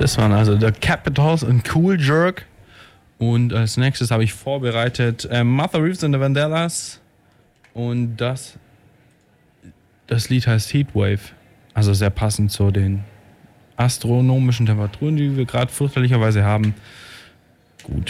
Das waren also The Capitals und Cool Jerk. Und als nächstes habe ich vorbereitet Martha Reeves and the Vandellas. Und das Lied heißt Heatwave. Also sehr passend zu den astronomischen Temperaturen, die wir gerade fürchterlicherweise haben. Gut.